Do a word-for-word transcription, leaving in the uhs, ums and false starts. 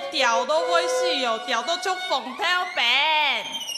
调都袂死哦，调都足风头病。